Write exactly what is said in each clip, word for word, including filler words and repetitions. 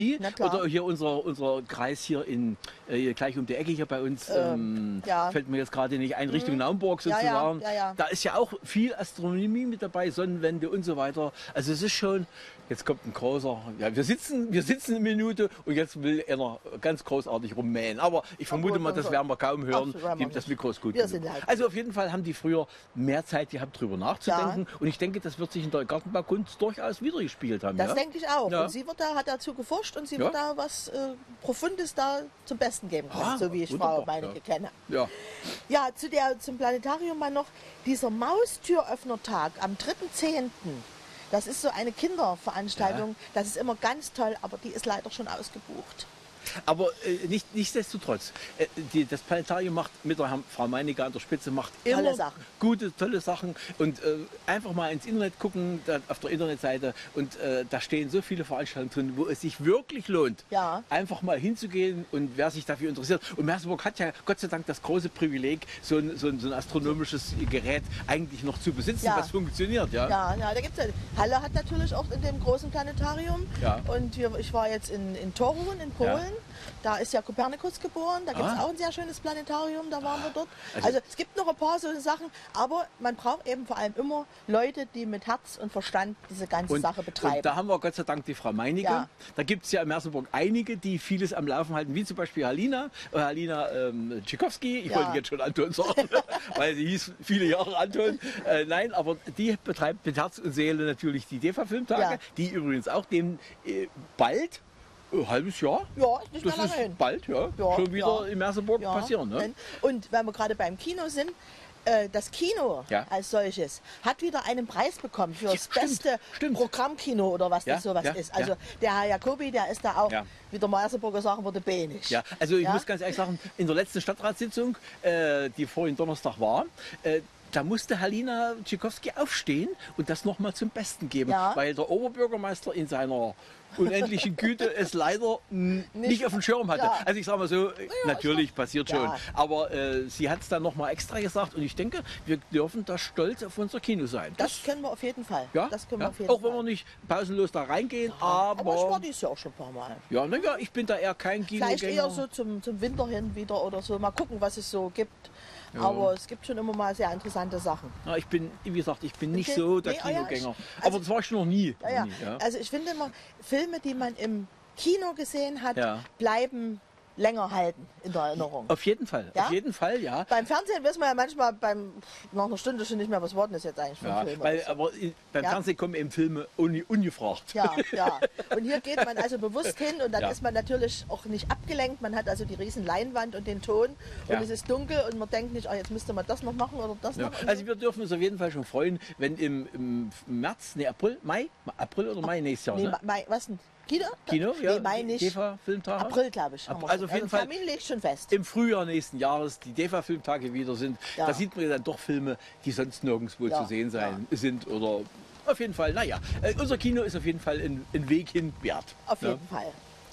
Oder hier unser, unser Kreis hier in äh, gleich um die Ecke hier bei uns, ähm, ja. fällt mir jetzt gerade nicht ein, Richtung mhm. Naumburg sozusagen. Ja, ja, ja, ja. Da ist ja auch viel Astronomie mit dabei, Sonnenwende und so weiter. Also es ist schon, jetzt kommt ein großer, ja, wir sitzen, wir sitzen eine Minute und jetzt will einer ganz großartig rummähen. Aber ich vermute mal, das werden wir kaum hören. Die, das Mikro ist gut. Wir sind halt also auf jeden Fall haben die früher mehr Zeit gehabt, drüber nachzudenken. Ja. Und ich denke, das wird sich in der Gartenbaukunst durchaus wiedergespielt haben. Das ja? denke ich auch. Ja. Und sie wird da, hat dazu geforscht und sie ja. wird da was äh, Profundes da zum Besten geben können, ah, so wie ich Frau Meinecke ja. kenne. Ja, ja zu der, zum Planetarium mal noch, dieser Maustüröffnertag am dritten zehnten Das ist so eine Kinderveranstaltung, ja. das ist immer ganz toll, aber die ist leider schon ausgebucht. Aber äh, nicht, nichtsdestotrotz, äh, die, das Planetarium macht mit der Frau Meinecke an der Spitze macht immer tolle Sachen. gute, tolle Sachen. Und äh, einfach mal ins Internet gucken, da, auf der Internetseite. Und äh, da stehen so viele Veranstaltungen drin, wo es sich wirklich lohnt, ja. einfach mal hinzugehen. Und wer sich dafür interessiert. Und Merseburg hat ja Gott sei Dank das große Privileg, so ein, so ein, so ein astronomisches Gerät eigentlich noch zu besitzen, ja. was funktioniert. Ja, ja, ja da gibt's ja. Halle hat natürlich auch in dem großen Planetarium. Ja. Und wir, ich war jetzt in, in Torun in Polen. Ja. Da ist ja Kopernikus geboren, da gibt es ah. auch ein sehr schönes Planetarium, da waren wir dort. Also, also es gibt noch ein paar so Sachen, aber man braucht eben vor allem immer Leute, die mit Herz und Verstand diese ganze und, Sache betreiben. Und da haben wir Gott sei Dank die Frau Meinecke. Ja. Da gibt es ja in Merseburg einige, die vieles am Laufen halten, wie zum Beispiel Halina, äh, Halina ähm, Tschikowski. Ich ja. wollte jetzt schon Anton sagen, weil sie hieß viele Jahre Anton. Äh, nein, aber die betreibt mit Herz und Seele natürlich die D E F A-Filmtage, ja. die übrigens auch dem äh, bald ein halbes Jahr? Ja, ist nicht das mehr lange ist hin. Bald, ja. ja Schon wieder ja. in Merseburg ja. passieren. Ne? Und wenn wir gerade beim Kino sind, äh, das Kino ja. als solches hat wieder einen Preis bekommen für das Stimmt. beste Stimmt. Programmkino oder was ja. das sowas ja. ist. Also ja. der Herr Jacobi, der ist da auch, ja. wie der Merseburger sagen würde, bänig. Ja, also ich ja? muss ganz ehrlich sagen, in der letzten Stadtratssitzung, äh, die vorhin Donnerstag war, äh, da musste Halina Tschikowski aufstehen und das nochmal zum Besten geben, ja. weil der Oberbürgermeister in seiner unendlichen Güte es leider nicht, nicht auf dem Schirm hatte. Ja. Also ich sage mal so, ja, natürlich passiert schon, ja. aber äh, sie hat es dann nochmal extra gesagt und ich denke, wir dürfen da stolz auf unser Kino sein. Das, das können wir auf jeden Fall. Ja? Das können wir ja? auf jeden auch Fall. wenn wir nicht pausenlos da reingehen, ja. aber... Aber ich war dies Jahr schon ein paar Mal. Ja, naja, ich bin da eher kein Kinogänger. Vielleicht eher so zum, zum Winter hin wieder oder so. Mal gucken, was es so gibt. Ja. Aber es gibt schon immer mal sehr interessante Sachen. Ja, ich bin, wie gesagt, ich bin nicht okay. so der nee, Kinogänger. ja, ich, aber also, das war ich noch nie. Ja, ja. nie ja. Also ich finde immer, Filme, die man im Kino gesehen hat, ja. bleiben länger halten in der Erinnerung. Auf jeden Fall, ja? auf jeden Fall, ja. Beim Fernsehen wissen wir ja manchmal beim, nach einer Stunde schon nicht mehr, was war denn das jetzt eigentlich für ein ja, Film. Weil, so. aber beim ja? Fernsehen kommen eben Filme un, ungefragt. Ja, ja. Und hier geht man also bewusst hin und dann ja. ist man natürlich auch nicht abgelenkt. Man hat also die riesen Leinwand und den Ton und ja. es ist dunkel und man denkt nicht, oh, jetzt müsste man das noch machen oder das ja. noch. Also wir dürfen uns auf jeden Fall schon freuen, wenn im, im März, nee, April, Mai, April oder Mai nächstes Jahr. Nee, ne? Mai, was denn? Kino? Kino, ja. Nee, Mai nicht. D E F A-Filmtage. April, glaube ich. Ab, also auf jeden also Fall. Termin liegt schon fest. Im Frühjahr nächsten Jahres die D E F A-Filmtage wieder sind. Ja. Da sieht man ja dann doch Filme, die sonst nirgendwo ja. zu sehen sein, ja. sind oder auf jeden Fall. Naja, äh, unser Kino ist auf jeden Fall ein, ein Weg hin wert. Auf jeden ja. Fall.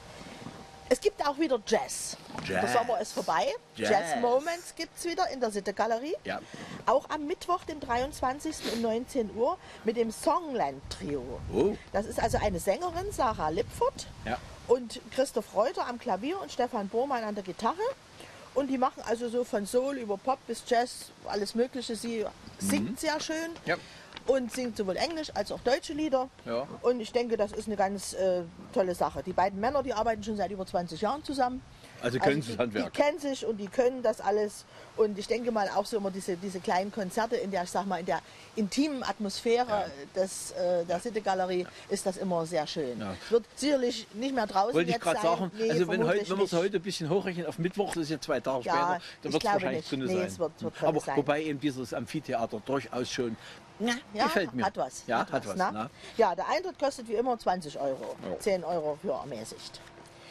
Es gibt auch wieder Jazz. Jazz. Der Sommer ist vorbei. Jazz, Jazz Moments gibt es wieder in der Sitte-Galerie. Ja. Auch am Mittwoch, dem dreiundzwanzigsten um neunzehn Uhr mit dem Songland-Trio. Oh. Das ist also eine Sängerin, Sarah Lipfert, ja. und Christoph Reuter am Klavier und Stefan Bormann an der Gitarre. Und die machen also so von Soul über Pop bis Jazz, alles Mögliche. Sie singt mhm. sehr schön. Ja. Und singt sowohl Englisch als auch deutsche Lieder. Ja. Und ich denke, das ist eine ganz äh, tolle Sache. Die beiden Männer, die arbeiten schon seit über zwanzig Jahren zusammen. Also können also sie das Handwerk. Die kennen sich und die können das alles. Und ich denke mal auch so immer diese, diese kleinen Konzerte in der, ich sag mal, in der intimen Atmosphäre ja. des, äh, der Sitte-Galerie ja. ist das immer sehr schön. Ja. Wird sicherlich nicht mehr draußen Wollte ich jetzt gerade sein. sagen, Nee, also wenn, heute, wenn wir es nicht. heute ein bisschen hochrechnen auf Mittwoch, das ist ja zwei Tage Ja, später, dann wird es wahrscheinlich nicht. drin Nee, sein. es wird, wird Aber sein. wobei eben dieses Amphitheater durchaus schon na, ja, gefällt mir. Hat was. Ja, hat, hat was. was. Na? Ja, der Eintritt kostet wie immer zwanzig Euro. Ja. zehn Euro für ermäßigt.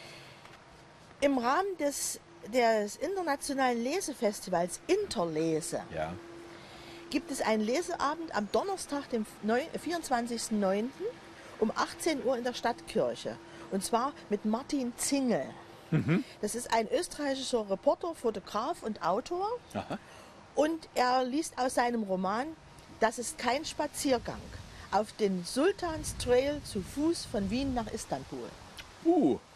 Im Rahmen des, des internationalen Lesefestivals Interlese ja. gibt es einen Leseabend am Donnerstag, dem vierundzwanzigsten neunten um achtzehn Uhr in der Stadtkirche. Und zwar mit Martin Zingel. Mhm. Das ist ein österreichischer Reporter, Fotograf und Autor. Aha. Und er liest aus seinem Roman Das ist kein Spaziergang auf den Sultanstrail zu Fuß von Wien nach Istanbul. Uh.